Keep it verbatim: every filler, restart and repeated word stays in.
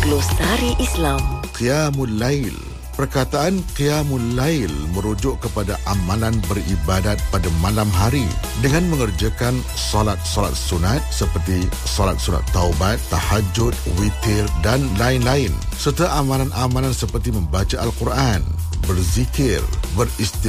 Glosari Islam. Qiyamul Lail. Perkataan Qiyamul Lail merujuk kepada amalan beribadat pada malam hari dengan mengerjakan solat-solat sunat seperti solat sunat taubat, tahajud, witir dan lain-lain, serta amalan-amalan seperti membaca Al-Quran, berzikir, beristighfar